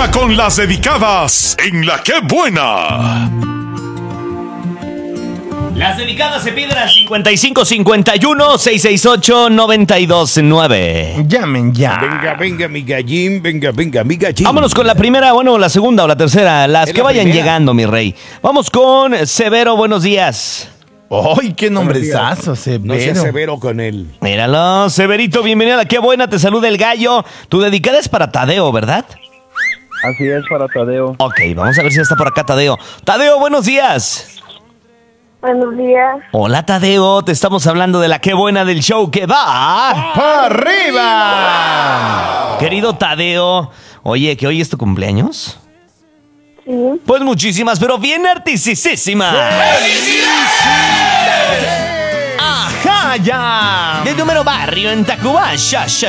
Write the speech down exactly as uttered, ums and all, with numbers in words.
arriba con las dedicadas en La Qué Buena. Las dedicadas se piden al cincuenta y cinco cincuenta y uno seiscientos sesenta y ocho noventa y dos nueve. Llamen ya. Venga, venga, mi gallín, venga, venga, mi gallín. Vámonos con la primera, bueno, la segunda o la tercera, las Es que la vayan primera. llegando, mi rey. Vamos con Severo, buenos días. ¡Ay, qué nombrezazo, Severo! No seas severo con él. Míralo, Severito, bienvenido a La Qué Buena, te saluda el gallo. Tu dedicada es para Tadeo, ¿verdad? Así es, para Tadeo. Ok, vamos a ver si está por acá Tadeo. Tadeo, buenos días. Buenos días. Hola, Tadeo, te estamos hablando de La Qué Buena del show que va ¡Para arriba! Querido Tadeo, oye, ¿que hoy es tu cumpleaños? Sí. Pues muchísimas, pero bien artistísimas. ¡Ajá, ya! De número barrio en Tacubaya,